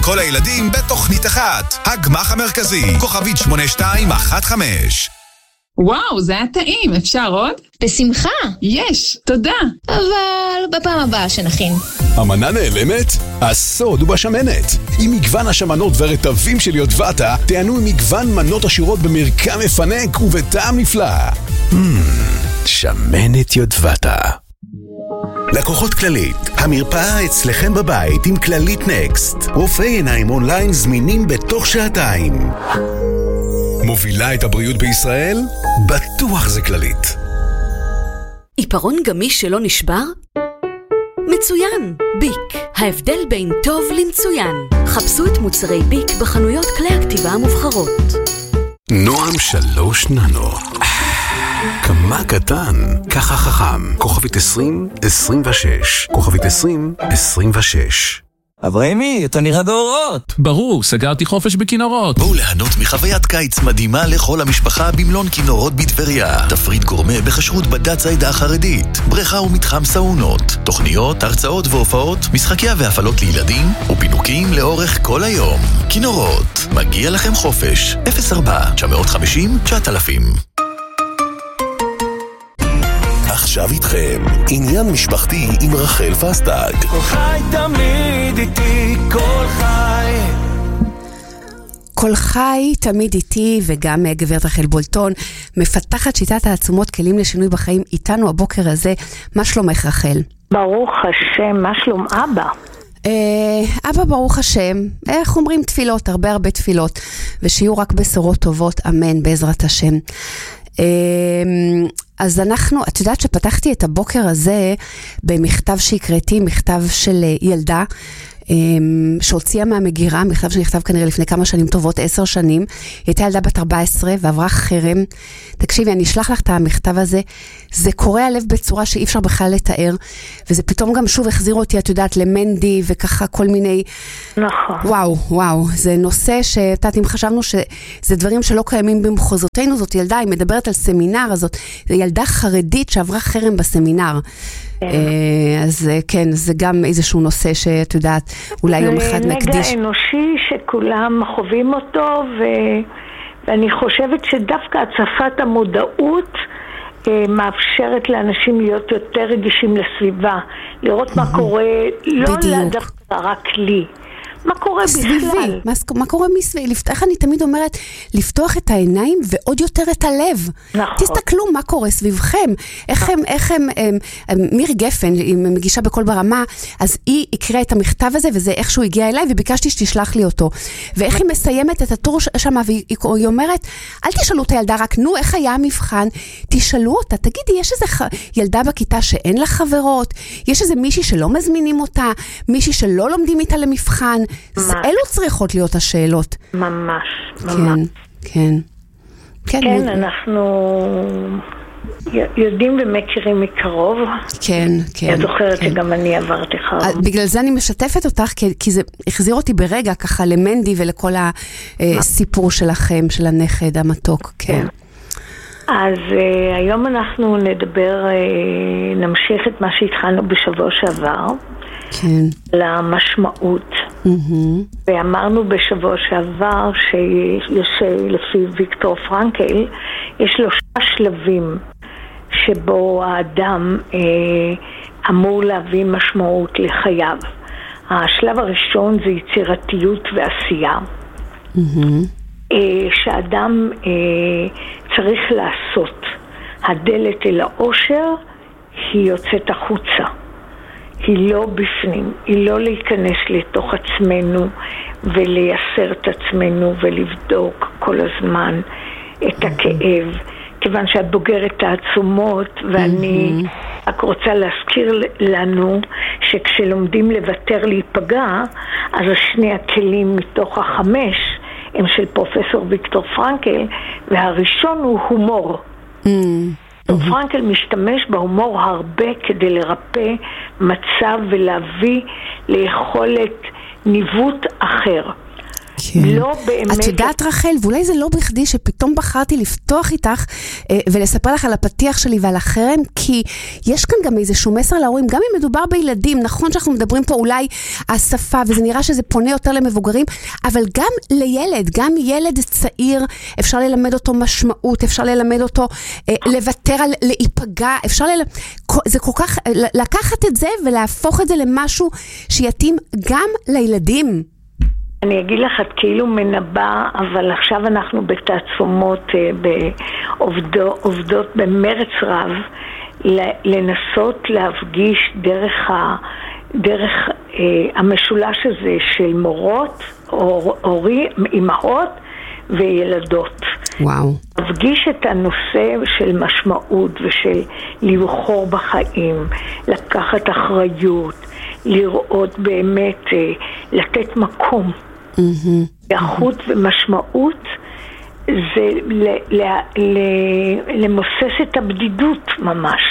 כל הילדים בתוכנית אחת. הגמח המרכזי, כוכבית 8215. וואו, זה היה טעים, אפשר עוד? בשמחה. יש, תודה. אבל בפעם הבאה שנכין. המנה נעלמת? הסוד הוא בשמנת. עם מגוון השמנות ורטבים של יודבטה, תענו עם מגוון מנות עשירות במרקם מפנק ובטעם נפלא. שמנת יודבטה. לקוחות כללית, המרפאה אצלכם בבית עם כללית נקסט. רופאי עיניים אונליין זמינים בתוך שעתיים. מובילה את הבריאות בישראל? בטוח זה כללית. עיפרון גמיש שלא נשבר? מצוין! ביק, ההבדל בין טוב למצוין. חפשו את מוצרי ביק בחנויות כלי הכתיבה המובחרות. נועם 3 ננו. כמה קטן, ככה חכם. כוכבית 2026. כוכבית 2026. אברהימי, אתה נראה באורות. ברור, סגרתי חופש בכינורות. בואו ליהנות מחוויית קיץ מדהימה לכל המשפחה במלון כינורות בטבריה. תפריט גורמה בכשרות בדת העדה החרדית. בריכה ומתחם סאונות. תוכניות, הרצאות והופעות, משחקיה והפעלות לילדים ופינוקים לאורך כל היום. כינורות, מגיע לכם חופש. 04-950-9000. עכשיו איתכם, עניין משפחתי עם רחל פסטג. כל חי תמיד איתי, כל חי. כל חי תמיד איתי, וגם גברת רחל בולטון, מפתחת שיטת העצומות כלים לשינוי בחיים איתנו הבוקר הזה. מה שלומך רחל? ברוך השם, מה שלום אבא? אבא ברוך השם, איך אומרים תפילות, הרבה תפילות, ושיהיו רק בשורות טובות, אמן בעזרת השם. אז אנחנו, את יודעת שפתחתי את הבוקר הזה במכתב שהקראתי, מכתב של ילדה שהוציאה מהמגירה, מכתב שנכתב כנראה לפני כמה שנים טובות, 10 שנים. היא הייתה ילדה בת 14 ועברה חרם. תקשיבי, אני אשלח לך את המכתב הזה. זה קורע לב בצורה שאי אפשר בכלל לתאר, וזה פתאום גם שוב החזיר אותי, את יודעת, למנדי וככה כל מיני... נכון. וואו, זה נושא שתת, אם חשבנו שזה דברים שלא קיימים במחוזותינו, זאת ילדה, היא מדברת על סמינר, הזאת, זו ילדה חרדית שעברה חרם בסמינר. אז כן, זה גם איזשהו נושא שאת יודעת, אולי יום אחד נקדיש. זה נגע אנושי שכולם חווים אותו, ואני חושבת שדווקא הצפת המודעות מאפשרת לאנשים להיות יותר רגישים לסביבה, לראות מה קורה, לא דווקא רק לי. מה קורה בכלל? מה קורה מסביבי? איך אני תמיד אומרת, לפתוח את העיניים ועוד יותר את הלב. נכון. תסתכלו מה קורה סביבכם. איך הם, מירי גפן, היא מגישה בכל ברמה, אז היא הקריאה את המכתב הזה, וזה איכשהו הגיע אליי, וביקשתי שתשלח לי אותו. ואיך היא מסיימת את הטור שם, והיא אומרת, אל תשאלו את הילדה רק, נו, איך היה המבחן? תשאלו אותה, תגידי, יש איזה ילדה בכיתה שאין לה חברות? יש איזה מישהי שלא מזמינים אותה? מישהי שלא לומדים איתה למבחן? אלו צריכות להיות השאלות. ממש. כן, אנחנו יודעים ומכירים מקרוב. כן. אני זוכרת שגם אני עברתי חרם. בגלל זה אני משתפת אותך, כי זה החזיר אותי ברגע ככה למנדי ולכל הסיפור שלכם, של הנכד המתוק. כן. אז היום אנחנו נמשיך את מה שהתחלנו בשבוע שעבר. כן. למשמעות. ואמרנו בשבוע שעבר שלפי ויקטור פרנקל יש 3 שלבים שבו האדם אמור להביא משמעות לחייו. השלב הראשון זה יצירתיות ועשייה. שאדם צריך לעשות. הדלת אל האושר היא יוצאת החוצה. היא לא בפנים, היא לא להיכנס לתוך עצמנו ולייסר את עצמנו ולבדוק כל הזמן את הכאב, כיוון שאת בוגרת העצומות, ואני רק רוצה להזכיר לנו שכשלומדים לוותר להיפגע, אז 2 הכלים מתוך 5 הם של פרופסור ויקטור פרנקל, והראשון הוא הומור. פרנקל משתמש בהומור הרבה כדי לרפא מצב ולהביא ליכולת ניווט אחר. לא באמת... את יודעת רחל, ואולי זה לא בכדי שפתאום בחרתי לפתוח איתך ולספר לך על הפתיח שלי ועל החרם, כי יש כאן גם איזשהו מסר להורים, גם אם מדובר בילדים, נכון שאנחנו מדברים פה אולי השפה, וזה נראה שזה פונה יותר למבוגרים, אבל גם לילד, גם ילד צעיר, אפשר ללמד אותו משמעות, אפשר ללמד אותו לוותר על להיפגע, אפשר זה כל כך, לקחת את זה ולהפוך את זה למשהו שיתאים גם לילדים. אני אגיד לך, את כאילו מנבא, אבל עכשיו אנחנו בתעצומות, עובדות במרץ רב, לנסות להפגיש דרך המשולש הזה של מורות, אימהות וילדות. וואו. להפגיש את הנושא של משמעות ושל לבחור בחיים, לקחת אחריות, לראות באמת, לתת מקום. איכות ומשמעות זה למוסס את הבדידות ממש.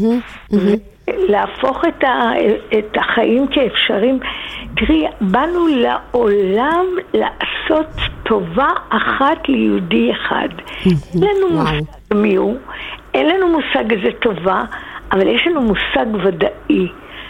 להפוך את החיים כאפשרים. תראי, באנו לעולם לעשות טובה אחת ליהודי אחד. אין לנו מושג מי הוא, אין לנו מושג איזה טובה, אבל יש לנו מושג ודאי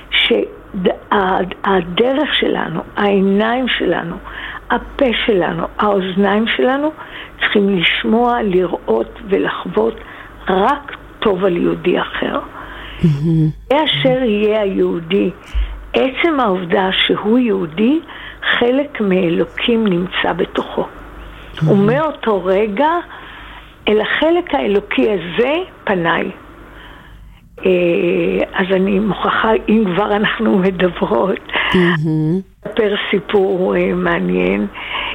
שהדרך שלנו, העיניים שלנו, הפה שלנו, האוזניים שלנו, צריכים לשמוע, לראות ולחוות רק טוב על יהודי אחר. אשר יהיה היהודי, עצם העובדה שהוא יהודי, חלק מאלוקים נמצא בתוכו. ומאותו רגע, אל החלק האלוקי הזה פניי. אז אני מוכרחה, אם כבר אנחנו מדברות, אספר סיפור מעניין.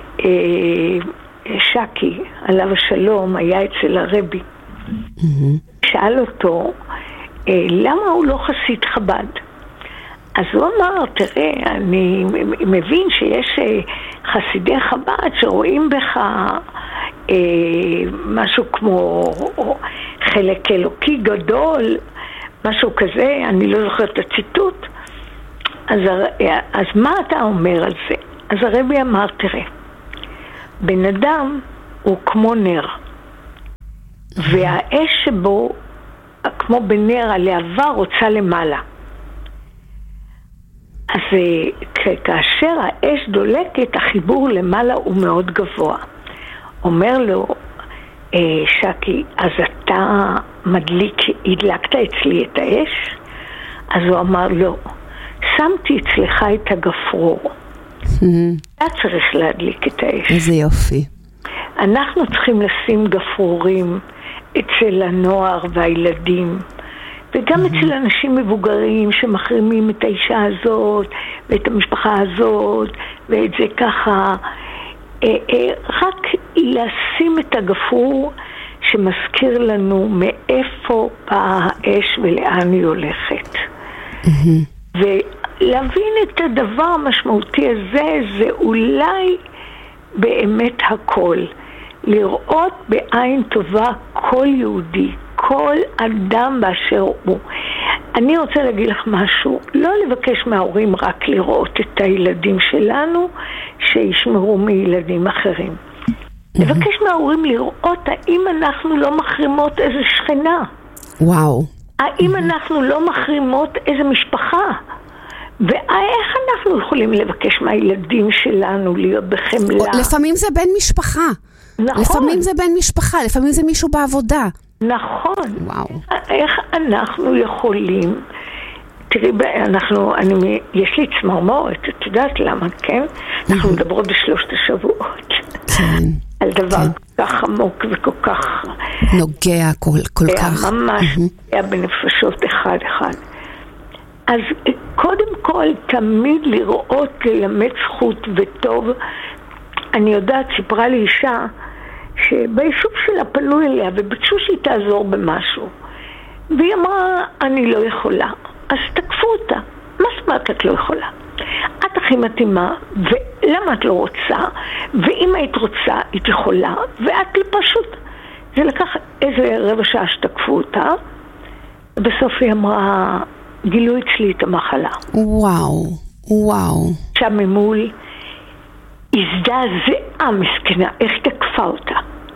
שקי, עליו השלום, היה אצל הרבי. שאל אותו, למה הוא לא חסיד חב"ד? אז הוא אמר, תראה, אני מבין שיש חסידי חב"ד שרואים בך משהו כמו חלק אלוקי גדול, משהו כזה, אני לא זוכרת את הציטוט. אז מה אתה אומר על זה? אז הרבי אמר, תראה, בן אדם הוא כמו נר, והאש שבו, כמו בנר הלהבה, רוצה למעלה. אז כאשר האש דולקת, החיבור למעלה הוא מאוד גבוה. אומר לו, שקי, אז אתה הדלקת אצלי את האש? אז הוא אמר, לא, שמתי אצלך את הגפרור. אתה צריך להדליק את האש. איזה יופי. אנחנו צריכים לשים גפרורים אצל הנוער והילדים, וגם אצל אנשים מבוגרים שמחרימים את האישה הזאת, ואת המשפחה הזאת, ואת זה ככה. רק לשים את הגפרור שמזכיר לנו מאיפה באה האש ולאן היא הולכת. ולהבין את הדבר המשמעותי הזה, זה אולי באמת הכל. לראות בעין טובה כל יהודי, כל אדם באשר הוא. אני רוצה להגיד לך משהו, לא לבקש מההורים רק לראות את הילדים שלנו, שישמרו מילדים אחרים. לבקש מההורים לראות האם אנחנו לא מחרימות איזה שכנה. וואו. האם אנחנו לא מחרימות איזה משפחה. ואיך אנחנו יכולים לבקש מהילדים שלנו להיות בחמלה. לפעמים זה בן משפחה. נכון. לפעמים זה בן משפחה, לפעמים זה מישהו בעבודה. נכון. וואו. איך אנחנו יכולים, תראי, יש לי צמרמורת, את יודעת למה, כן? אנחנו מדברות בשלושת השבועות. כן. על דבר כל כך עמוק וכל כך... נוגע כל כך. ממש נוגע בנפשות אחד. אז קודם כל, תמיד לראות, ללמד זכות וטוב. אני יודעת, סיפרה לי אישה, שביישוב שלה פנו אליה וביקשו שהיא תעזור במשהו. והיא אמרה, אני לא יכולה. אז תקפו אותה. מה זאת אומרת את לא יכולה? את הכי מתאימה, ולמה את לא רוצה? ואם היית רוצה, היית יכולה, ואת פשוט. זה לקח איזה רבע שעה שתקפו אותה, ובסוף היא אמרה, גילו אצלי את המחלה. וואו. שם ממול, הזדעזעה מסכנה, איך תקפה אותה.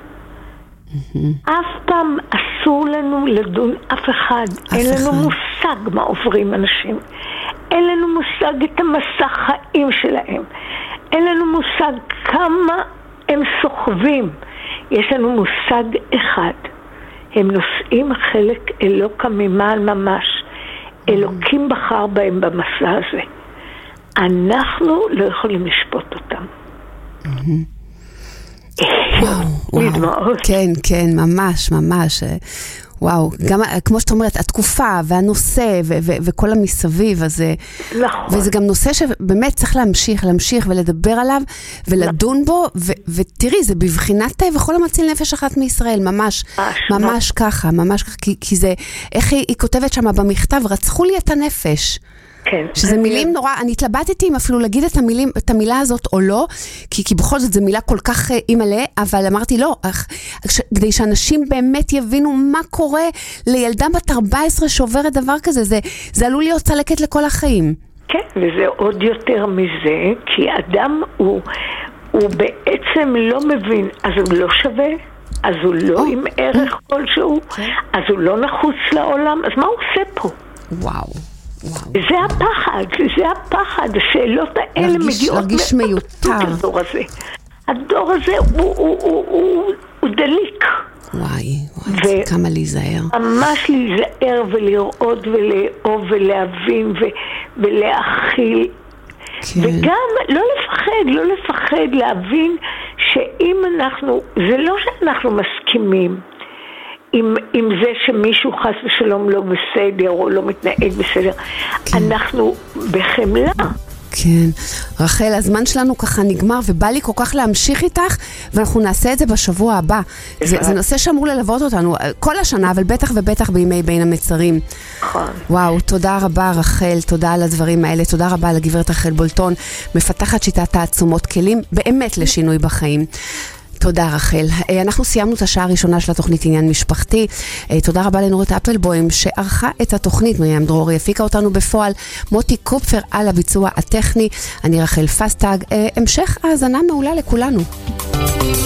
אף פעם אסור לנו לדון אף אחד. אין לנו מושג מה עוברים אנשים. אין לנו מושג את המסע חיים שלהם. אין לנו מושג כמה הם סוחבים. יש לנו מושג אחד. הם נושאים חלק אלוקה ממעל ממש. אלוקים בחר בהם במסע הזה. אנחנו לא יכולים לשפוט אותם. וואו, כן, כן, ממש, ממש. וואו, גם כמו שאת אומרת, התקופה והנושא וכל המסביב הזה, וזה גם נושא שבאמת צריך להמשיך ולדבר עליו ולדון בו, ותראי, זה בבחינת וכל המציל נפש אחת מישראל, ממש ככה, כי זה, איך היא כותבת שם במכתב, רצחו לי את הנפש. כן. שזה מילים נורא, אני התלבטתי אם אפילו להגיד את המילה הזאת או לא, כי בכל זאת זו מילה כל כך אימאלה, אבל אמרתי לא, כדי שאנשים באמת יבינו מה קורה לילדה בת 14 שעוברת דבר כזה, זה עלול להיות צלקת לכל החיים. כן, וזה עוד יותר מזה, כי אדם הוא בעצם לא מבין, אז הוא לא שווה, אז הוא לא עם ערך כלשהו, אז הוא לא נחוץ לעולם, אז מה הוא עושה פה? וואו. זה הפחד, השאלות האלה מגיעות להרגיש מיותר. הדור הזה הוא דליק. וואי, כמה להיזהר. ממש להיזהר ולראות ולאהוב ולהבין ולהכיל. וגם לא לפחד להבין שאם זה לא שאנחנו מסכימים עם זה שמישהו חס ושלום לא בסדר או לא מתנהג בסדר, אנחנו בחמלה. כן, רחל, הזמן שלנו ככה נגמר ובא לי כל כך להמשיך איתך, ואנחנו נעשה את זה בשבוע הבא. זה נושא שאמור ללוות אותנו כל השנה, אבל בטח ובטח בימי בין המצרים. וואו, תודה רבה רחל, תודה על הדברים האלה, תודה רבה לגברת רחל בולטון, מפתחת שיטת תעצומות כלים באמת לשינוי בחיים. תודה רחל. אנחנו סיימנו את השעה הראשונה של התוכנית עניין משפחתי. תודה רבה לנורית אפלבוים שערכה את התוכנית. מרים דרורי הפיקה אותנו בפועל. מוטי קופפר על הביצוע הטכני. אני רחל פסטג. המשך האזנה מעולה לכולנו.